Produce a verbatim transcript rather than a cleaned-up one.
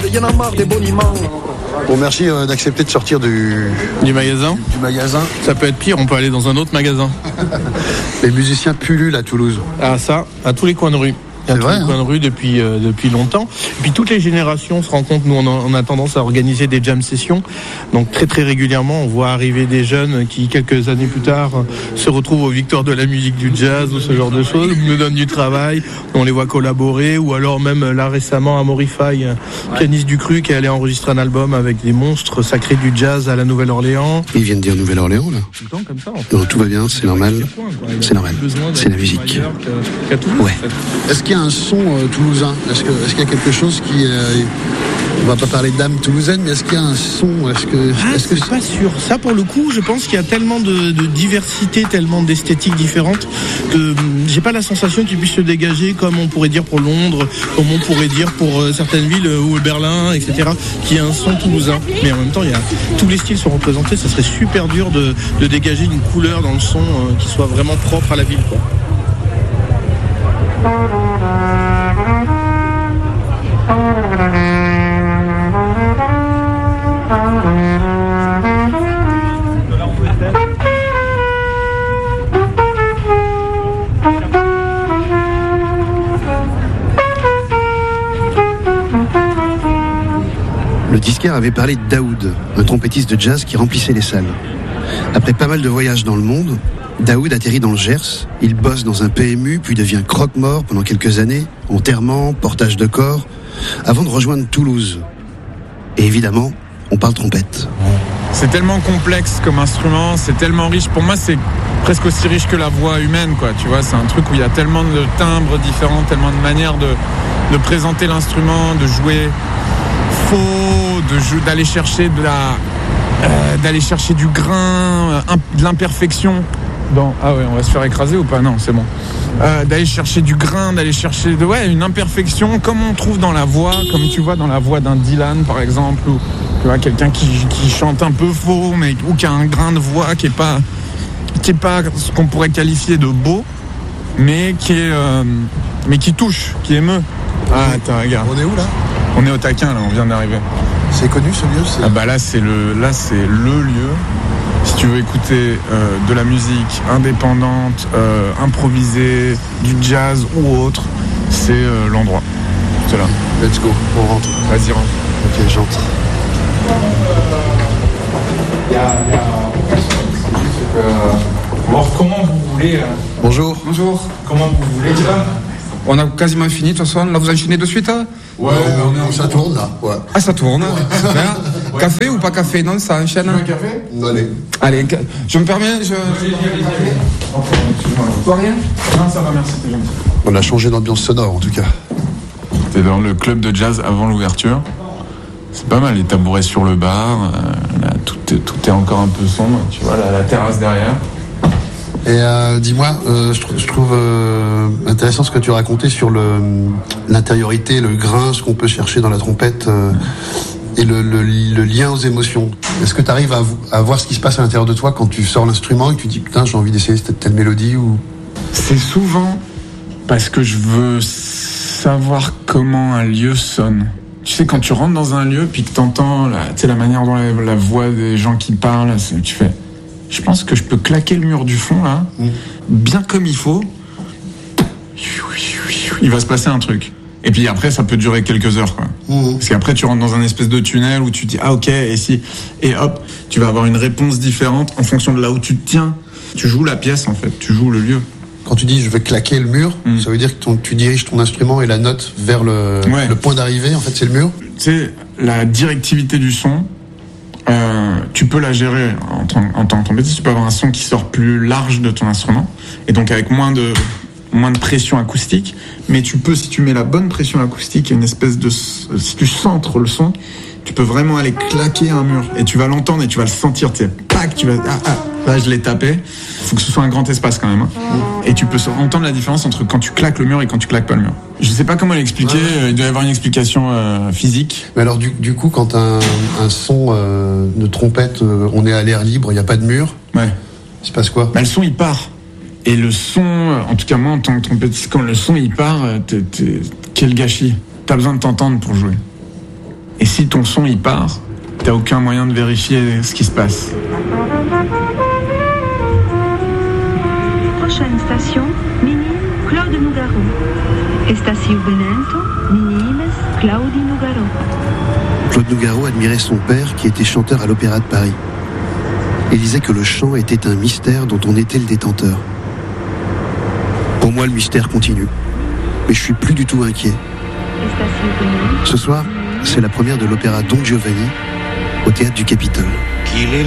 y en a marre des boniments. Bon, merci euh, d'accepter de sortir du... Du magasin. Du magasin. Ça peut être pire, on peut aller dans un autre magasin. Les musiciens pullulent à Toulouse. Ah ça, à tous les coins de rue. À tous vrai, les hein. coins de rue depuis, euh, depuis longtemps. Et puis toutes les générations se rencontrent. Nous, on a, on a tendance à organiser des jam sessions. Donc très très régulièrement, on voit arriver des jeunes qui, quelques années plus tard, se retrouvent aux victoires de la musique du jazz ou ce genre de choses, nous donnent du travail, on les voit collaborer. Ou alors même là récemment, Amaury Faye, pianiste du Cru, qui est allé enregistrer un album avec des monstres sacrés du jazz à la Nouvelle-Orléans. Ils viennent dire Nouvelle-Orléans, là. Tout le temps comme ça. En fait. Non, tout va bien, c'est normal. C'est normal. C'est la musique. Qu'à Toulouse, Ouais. en fait. Est-ce qu'il y a un son euh, toulousain? Est-ce que, est-ce qu'il y a quelque chose qui... Euh, on va pas parler d'âme toulousaine, mais est-ce qu'il y a un son? Est-ce que, Ah, est-ce que c'est pas sûr. Ça, pour le coup, je pense qu'il y a tellement de, de diversité, tellement d'esthétiques différentes que hum, j'ai pas la sensation qu'il puisse se dégager comme on pourrait dire pour Londres, comme on pourrait dire pour euh, certaines villes euh, ou Berlin, et cetera, qui a un son toulousain. Mais en même temps, il y a tous les styles sont représentés. Ça serait super dur de, de dégager une couleur dans le son euh, qui soit vraiment propre à la ville, quoi. Le disquaire avait parlé de Daoud, un trompettiste de jazz qui remplissait les salles. Après pas mal de voyages dans le monde, Daoud atterrit dans le Gers, il bosse dans un P M U, puis devient croque-mort pendant quelques années, enterrement, portage de corps, avant de rejoindre Toulouse. Et évidemment, on parle trompette. C'est tellement complexe comme instrument, c'est tellement riche. Pour moi, c'est presque aussi riche que la voix humaine, quoi. Tu vois, c'est un truc où il y a tellement de timbres différents, tellement de manières de, de présenter l'instrument, de jouer faux, de jou- d'aller chercher de la, euh, d'aller chercher du grain, euh, imp- de l'imperfection. Dans... Ah ouais, on va se faire écraser ou pas? Non, c'est bon. Euh, d'aller chercher du grain, d'aller chercher de ouais une imperfection, comme on trouve dans la voix, comme tu vois dans la voix d'un Dylan par exemple, ou tu vois quelqu'un qui, qui chante un peu faux, mais ou qui a un grain de voix qui est pas qui est pas ce qu'on pourrait qualifier de beau, mais qui est euh, mais qui touche, qui émeut. Ah attends, regarde. On est où là? On est au taquin là, on vient d'arriver. C'est connu ce lieu? C'est... Ah bah là c'est le là c'est le lieu. Si tu veux écouter euh, de la musique indépendante, euh, improvisée, du jazz ou autre, c'est euh, l'endroit. C'est là. Let's go, on rentre. Vas-y, rentre. Ok, j'entre. Bon, comment vous voulez euh, Bonjour. Bonjour. Comment vous voulez dire? On a quasiment fini de toute façon. Là, vous enchaînez de suite hein? Ouais, on est en... ça tourne là. Ouais. Ah, ça tourne. Super. Ouais. Café ou pas café? Non, ça enchaîne. Tu veux un café? Allez. Allez, je me permets. Je... Toi, rien? Non, ça va, merci, t'es gentil. On a changé d'ambiance sonore en tout cas. T'es dans le club de jazz avant l'ouverture. C'est pas mal, les tabourets sur le bar. Euh, là, tout, est, tout est encore un peu sombre. Tu vois, la, la terrasse derrière. Et euh, dis-moi, euh, je, tr- je trouve euh, intéressant ce que tu racontais sur le, l'intériorité, le grain, ce qu'on peut chercher dans la trompette euh, et le, le, le lien aux émotions. Est-ce que tu arrives à, à voir ce qui se passe à l'intérieur de toi quand tu sors l'instrument et que tu dis putain j'ai envie d'essayer cette telle mélodie ou... C'est souvent parce que je veux savoir comment un lieu sonne. Tu sais, quand tu rentres dans un lieu puis que t'entends la, tu sais, la manière dont la, la voix des gens qui parlent, c'est, tu fais... Je pense que je peux claquer le mur du fond, là, mmh. bien comme il faut. Il va se passer un truc. Et puis après, ça peut durer quelques heures, quoi. Mmh. Parce qu'après, tu rentres dans un espèce de tunnel où tu te dis, ah ok, et si... Et hop, tu vas avoir une réponse différente en fonction de là où tu te tiens. Tu joues la pièce, en fait. Tu joues le lieu. Quand tu dis je vais claquer le mur, mmh. ça veut dire que ton, tu diriges ton instrument et la note vers le, ouais. le point d'arrivée, en fait, c'est le mur. Tu sais, la directivité du son... Euh, tu peux la gérer en tant, en tant que trompettiste. Tu peux avoir un son qui sort plus large de ton instrument et donc avec moins de moins de pression acoustique. Mais tu peux, si tu mets la bonne pression acoustique et une espèce de, si tu centres le son, tu peux vraiment aller claquer un mur et tu vas l'entendre et tu vas le sentir. Tu sais, pac, tu vas ah, ah, là je l'ai tapé. Faut que ce soit un grand espace quand même. Hein. Et tu peux entendre la différence entre quand tu claques le mur et quand tu claques pas le mur. Je sais pas comment l'expliquer. Ouais. Il doit y avoir une explication euh, physique. Mais alors du, du coup, quand un, un son euh, de trompette, euh, on est à l'air libre, il y a pas de mur. Ouais. Il se passe quoi? Bah, le son il part. Et le son, en tout cas moi en tant que trompettiste, quand le son il part, t'es, t'es, quel gâchis. T'as besoin de t'entendre pour jouer. Et si ton son il part, t'as aucun moyen de vérifier ce qui se passe. Prochaine station, Mini Claude Nougaro. Estação Benento, Minimes Claudi Nougaro. Claude Nougaro admirait son père qui était chanteur à l'Opéra de Paris. Il disait que le chant était un mystère dont on était le détenteur. Pour moi, le mystère continue. Mais je suis plus du tout inquiet. Ce soir, c'est la première de l'opéra Don Giovanni au théâtre du Capitole.